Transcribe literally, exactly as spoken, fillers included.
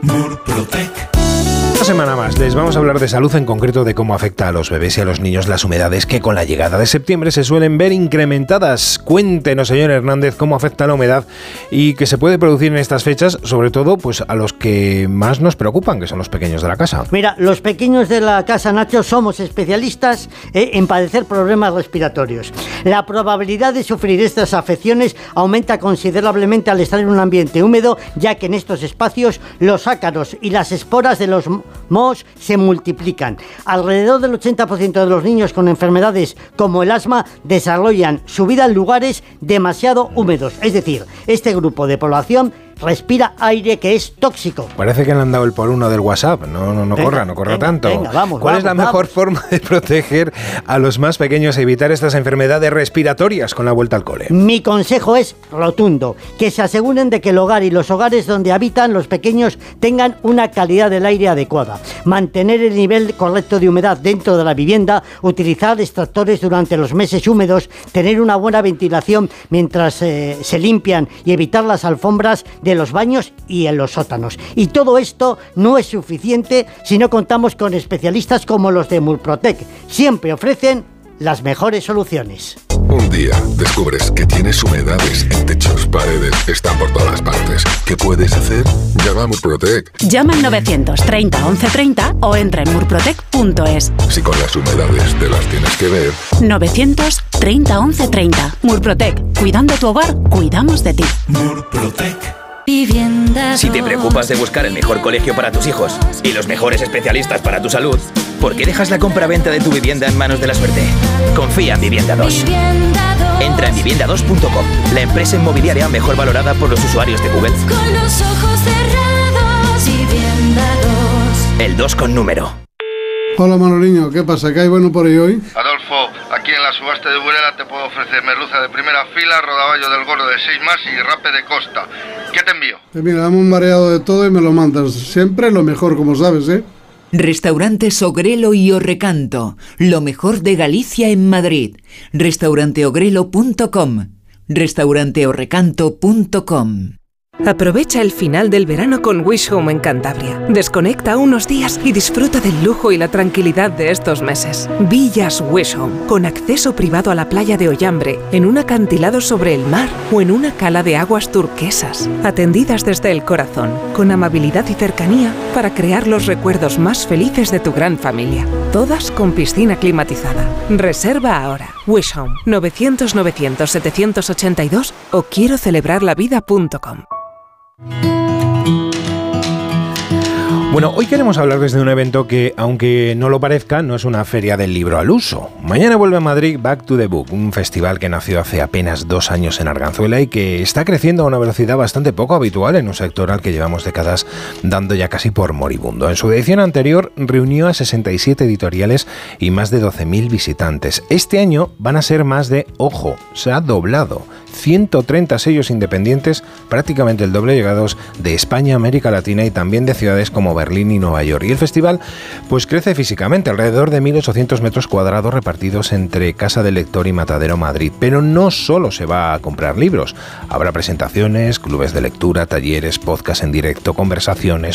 Murprotec. Una semana más les vamos a hablar de salud, en concreto de cómo afecta a los bebés y a los niños las humedades que con la llegada de septiembre se suelen ver incrementadas. Cuéntenos, señor Hernández, cómo afecta la humedad y que se puede producir en estas fechas, sobre todo pues a los que más nos preocupan, que son los pequeños de la casa. Mira, los pequeños de la casa, Nacho, somos especialistas eh, en padecer problemas respiratorios. La probabilidad de sufrir estas afecciones aumenta considerablemente al estar en un ambiente húmedo, ya que en estos espacios los ácaros y las esporas de los mohos se multiplican. Alrededor del ochenta por ciento de los niños con enfermedades como el asma desarrollan su vida en lugares demasiado húmedos. Es decir, este grupo de población respira aire que es tóxico. Parece que le han dado el por uno del WhatsApp. No, no, no venga, corra, no corra venga, tanto. Venga, vamos, ¿Cuál vamos, es la vamos. mejor forma de proteger a los más pequeños e evitar estas enfermedades respiratorias con la vuelta al cole? Mi consejo es rotundo, que se aseguren de que el hogar y los hogares donde habitan los pequeños tengan una calidad del aire adecuada. Mantener el nivel correcto de humedad dentro de la vivienda, utilizar extractores durante los meses húmedos, tener una buena ventilación mientras eh, se limpian y evitar las alfombras de los baños y en los sótanos. Y todo esto no es suficiente si no contamos con especialistas como los de Murprotec. Siempre ofrecen las mejores soluciones. Un día descubres que tienes humedades en techos, paredes, están por todas partes. ¿Qué puedes hacer? Llama a Murprotec. Llama al novecientos treinta once treinta o entra en murprotec punto es. Si con las humedades te las tienes que ver. novecientos treinta once treinta. Murprotec. Cuidando tu hogar, cuidamos de ti. Murprotec. Si te preocupas de buscar el mejor colegio para tus hijos y los mejores especialistas para tu salud, ¿por qué dejas la compra-venta de tu vivienda en manos de la suerte? Confía en Vivienda dos. Entra en vivienda dos punto com, la empresa inmobiliaria mejor valorada por los usuarios de Google. Con los ojos cerrados, Vivienda dos. El dos con número. Hola Manoliño, ¿qué pasa? ¿Qué hay bueno por ahí hoy? Adolfo, aquí en la subasta de Burela te puedo ofrecer merluza de primera fila, rodaballo del gordo de seis más y rape de costa. ¿Qué te envío? Pues mira, dame un mareado de todo y me lo mandas. Siempre lo mejor, como sabes, ¿eh? Restaurantes Ogrelo y Orrecanto, lo mejor de Galicia en Madrid. restaurante ogrelo punto com, restaurante orrecanto punto com. Aprovecha el final del verano con Wish Home en Cantabria. Desconecta unos días y disfruta del lujo y la tranquilidad de estos meses. Villas Wish Home, con acceso privado a la playa de Ollambre, en un acantilado sobre el mar o en una cala de aguas turquesas. Atendidas desde el corazón, con amabilidad y cercanía para crear los recuerdos más felices de tu gran familia. Todas con piscina climatizada. Reserva ahora. Wish Home, novecientos novecientos setecientos ochenta y dos o quiero celebrar la vida punto com. Bueno, hoy queremos hablar desde un evento que, aunque no lo parezca, no es una feria del libro al uso. Mañana vuelve a Madrid Back to the Book, un festival que nació hace apenas dos años en Arganzuela y que está creciendo a una velocidad bastante poco habitual en un sector al que llevamos décadas dando ya casi por moribundo. En su edición anterior reunió a sesenta y siete editoriales y más de doce mil visitantes. Este año van a ser más de, ojo, se ha doblado, ciento treinta sellos independientes, prácticamente el doble llegados de España, América Latina y también de ciudades como Berlín y Nueva York. Y el festival pues crece físicamente, alrededor de mil ochocientos metros cuadrados repartidos entre Casa del Lector y Matadero Madrid. Pero no solo se va a comprar libros, habrá presentaciones, clubes de lectura, talleres, podcast en directo, conversaciones,